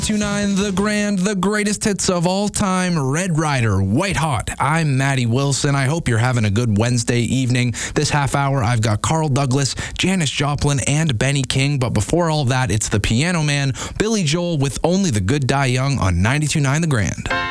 92.9 The Grand, the greatest hits of all time, Red Rider, White Hot. I'm Maddie Wilson. I hope you're having a good Wednesday evening. This half hour, I've got Carl Douglas, Janis Joplin, and Benny King. But before all that, it's the Piano Man, Billy Joel with Only the Good Die Young on 92.9 The Grand.